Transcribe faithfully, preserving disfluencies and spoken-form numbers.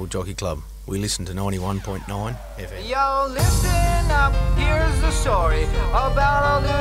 Local Jockey Club. We listen to ninety-one point nine F M. Yo, listen up, here's the story about a little